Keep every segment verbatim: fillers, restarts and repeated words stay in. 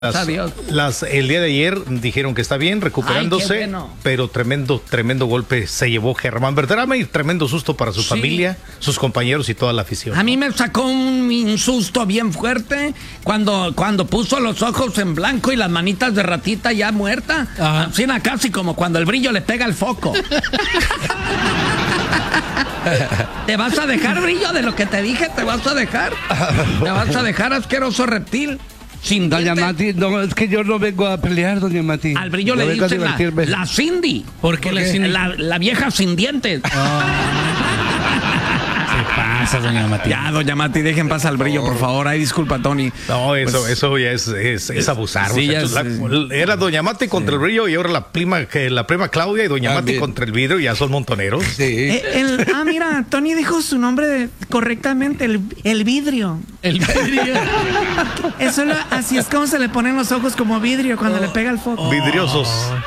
Las, Adiós. las, el día de ayer dijeron que está bien, recuperándose, Ay, qué bueno. pero tremendo, tremendo golpe se llevó Germán Berterame y tremendo susto para su Sí. familia, sus compañeros y toda la afición. A mí me sacó un, un susto bien fuerte cuando, cuando puso los ojos en blanco y las manitas de ratita ya muerta. Ajá. Así na, casi como cuando el brillo le pega al foco. ¿Te vas a dejar, brillo, de lo que te dije? ¿Te vas a dejar? ¿Te vas a dejar, asqueroso reptil? Sin Doña dientes. Mati, no, es que yo no vengo a pelear, doña Mati. Al brillo Yo le vengo a dicen la, divertirme. la Cindy. ¿Por qué la Cindy? La, la vieja sin dientes. Pasa, doña Mati. Ya, doña Mati, dejen pasar al brillo, por favor. Ay, disculpa, Tony. No, eso, Pues, eso ya es, es, es abusar. sí, ya muchachos. es- La- era Doña Mati contra el brillo y ahora la prima, que la prima Claudia y Doña Mati También. contra el vidrio, ya son montoneros. Sí. Eh, el- ah, mira, Tony dijo su nombre de- correctamente, el, el vidrio. El vidrio. Eso lo- así es como se le ponen los ojos como vidrio cuando le pega el foco. Vidriosos.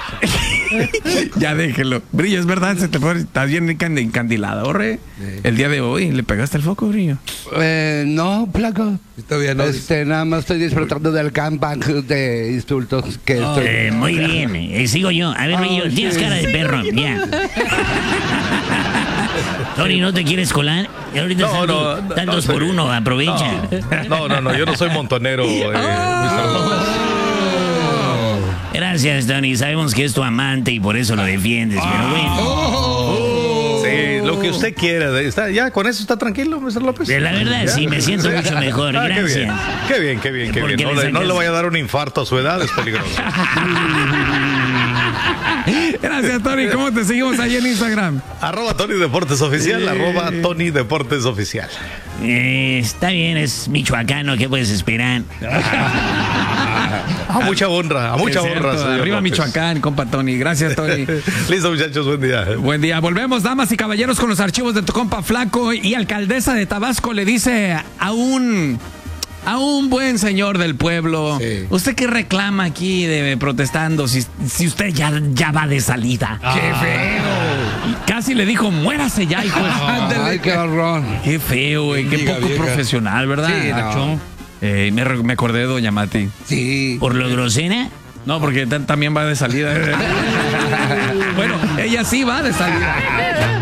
Ya déjelo. Brillo, es verdad, se te fue. Estás bien encand- encandilado, re. El día de hoy le pegaste el foco, brillo. Eh, no, flaco. Todavía no. Este, nada más estoy disfrutando del gangbang de insultos que estoy. Eh, muy bien, eh, sigo yo. A ver, Brillo, Ah, tienes sí. cara de perro, ya. Tony, ¿no te quieres colar? Y ahorita No, están, no, dos- no, están no, dos estoy por bien. uno, aprovecha. No, no, no, yo no soy montonero. eh, mister López. Gracias, Tony. Sabemos que es tu amante y por eso lo defiendes, pero bueno. Sí, lo que usted quiera. de- está- ya, con eso está tranquilo, mister López. De la verdad, sí, me siento mucho mejor. Ah, qué bien, Gracias. qué bien, qué bien, qué ¿Por bien. qué No le le, no sacas- le vaya a dar un infarto a su edad, es peligroso. Gracias, Tony. ¿Cómo te seguimos ahí en Instagram? Arroba Tony Deportes Oficial, Sí. arroba Tony Deportes Oficial. Eh, está bien, es michoacano, ¿qué puedes esperar? A mucha honra, a mucha Es cierto, honra. señor Arriba López. Michoacán, compa Tony. Gracias, Tony. Listo, muchachos, buen día. Buen día. Volvemos, damas y caballeros, con los archivos de tu compa Flaco. Y alcaldesa de Tabasco le dice a un a un buen señor del pueblo: Sí. ¿usted qué reclama aquí de protestando si, si usted ya, ya va de salida? ¡Qué feo! Y casi le dijo: muérase ya, hijo de su-". Ay, qué horror. Qué feo, güey. Qué Diga, poco vieja. profesional, ¿verdad? Sí, no. Nacho? Eh, me, re- me acordé de Doña Mati. Sí. ¿Por lo grosera? No, porque ta- también va de salida. Bueno, ella sí va de salida.